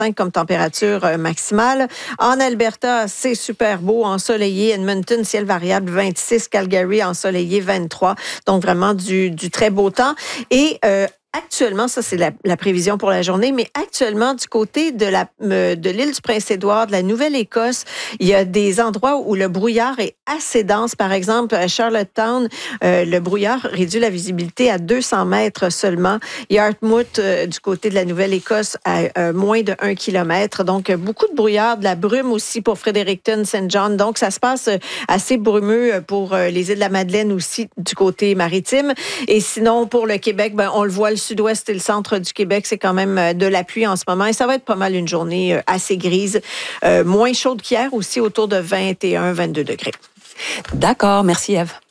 certain comme température maximale. En Alberta, c'est super beau, ensoleillé. Edmonton, ciel variable 26. Calgary, ensoleillé 23. Donc, vraiment du très beau temps. Et actuellement, ça c'est la prévision pour la journée, mais actuellement du côté de l'île du Prince-Édouard, de la Nouvelle-Écosse, il y a des endroits où le brouillard est assez dense. Par exemple, à Charlottetown, le brouillard réduit la visibilité à 200 mètres seulement. Yarmouth, du côté de la Nouvelle-Écosse, à moins de 1 kilomètre. Donc, beaucoup de brouillard, de la brume aussi pour Fredericton, Saint John. Donc, ça se passe assez brumeux pour les îles de la Madeleine aussi du côté maritime. Et sinon, pour le Québec, on le voit, le sud-ouest et le centre du Québec, c'est quand même de la pluie en ce moment. Et ça va être pas mal une journée assez grise. Moins chaude qu'hier aussi, autour de 21-22 degrés. D'accord, merci Ève.